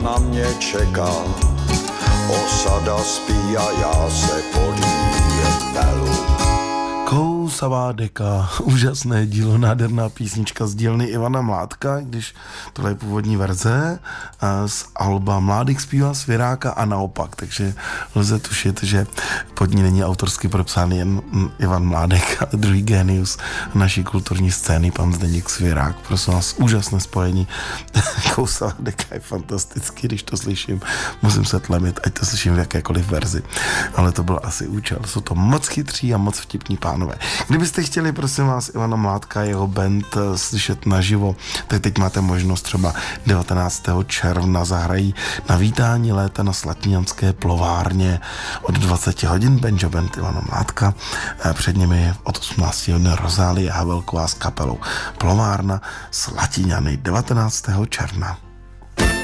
na mě čeká. Osada spí a já se podíjem pelu. Kousavá deka, úžasné dílo, nádherná písnička z dílny Ivana Mládka, když tohle je původní verze z alba Mládek zpívá Svěráka a naopak, takže lze tušit, že pod ní není autorsky propsán jen Ivan Mládek, ale druhý génius naší kulturní scény, pan Zdeněk Svěrák. Prosím vás, úžasné spojení. Kousavá deka je fantastický, když to slyším, musím se tlemit, ať to slyším v jakékoliv verzi, ale to byl asi účel. Jsou to moc chytří a moc vtipní pánové. Kdybyste chtěli, prosím vás, Ivana Mládka, jeho band slyšet naživo, tak teď máte možnost třeba 19. června zahrají na vítání léta na Slatinjanské plovárně od 20 hodin Banjo Band Ivana Mládka. Před nimi od 18 hodin Rozálie Havelková s kapelou Plovárna Slatinjany 19. června.